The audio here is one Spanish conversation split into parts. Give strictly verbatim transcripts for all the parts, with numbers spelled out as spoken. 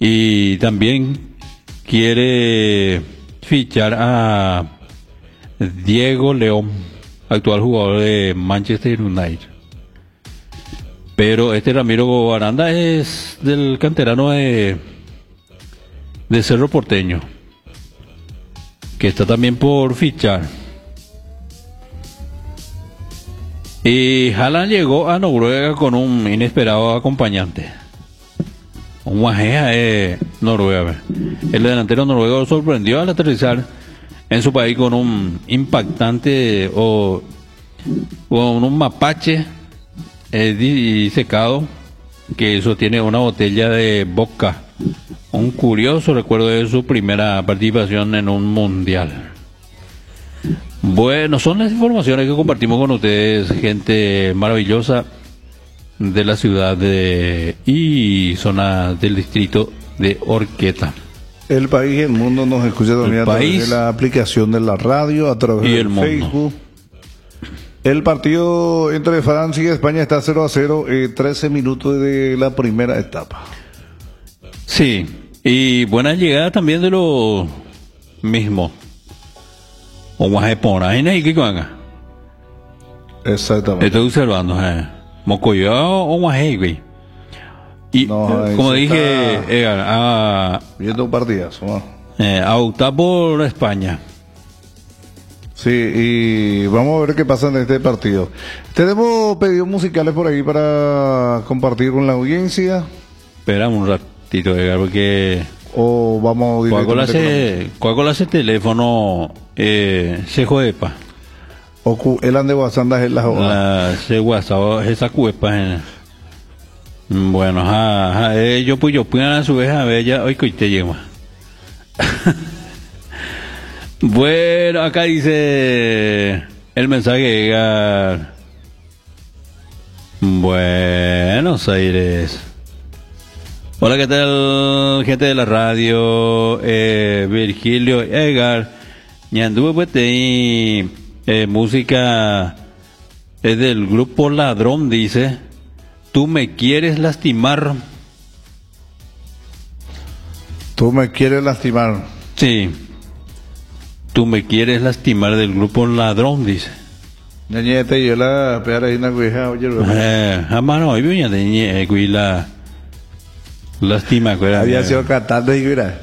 Y también quiere fichar a Diego León, actual jugador de Manchester United. Pero este Ramiro Aranda es del canterano de, de Cerro Porteño, que está también por fichar. Y Haaland llegó a Noruega con un inesperado acompañante. Un guajeja de Noruega. El delantero noruego sorprendió al aterrizar en su país con un impactante o con un mapache eh, disecado que sostiene una botella de vodka. Un curioso recuerdo de su primera participación en un mundial. Bueno, son las informaciones que compartimos con ustedes, gente maravillosa de la ciudad de y zona del distrito de Horqueta. El país y el mundo nos escucha también a través de la aplicación de la radio, a través de Facebook. El partido entre Francia y España está cero a cero, eh, trece minutos de la primera etapa. Sí, y buena llegada también de los mismos. O Guajepona, ¿y qué cuanga? Exactamente. Estoy observando, eh. Mocoyo o Guaje, güey. Y no, como dije, eh, a, viendo partidas, ¿no? eh, a optar por España. Sí, y vamos a ver qué pasa en este partido. Tenemos pedidos musicales por ahí para compartir con la audiencia. Espera un ratito, Edgar, porque... O vamos directamente con... ¿Cuál es el teléfono eh, se juepa? O el ande WhatsApp es la la se WhatsApp esa cuepa. Eh. Bueno, ja, ja, eh, yo pues yo pues a su vez a ver ya hoy que te lleva. Bueno, acá dice el mensaje Edgar. Buenos Aires. Hola, ¿qué tal, gente de la radio? Eh, Virgilio, Edgar, ñanduve pues te eh, música es del grupo Ladrón, dice. Tú me quieres lastimar. Tú me quieres lastimar. Sí. Tú me quieres lastimar, del grupo Ladrón, dice. Ñañete, yo la peara y una cuija, oye, eh, jamás no, yo ya tenía la lástima, que había sido cantando y mira.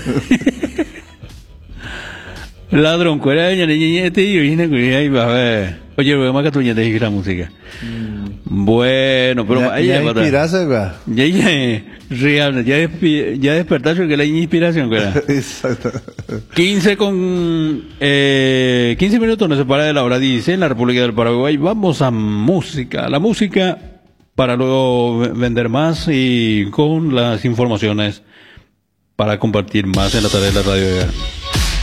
Ladrón, que era ñañete y yo y va a ver. Oye, lo más que tú ñañete la música. Bueno, pero ya, ya inspirase, güey. Ya, ya, real, ya, ya despertaste que la inspiración, güey. Exacto. quince con, eh, quince minutos nos separa de la hora diez en la República del Paraguay. Vamos a música, la música para luego vender más y con las informaciones para compartir más en la tarde de la radio.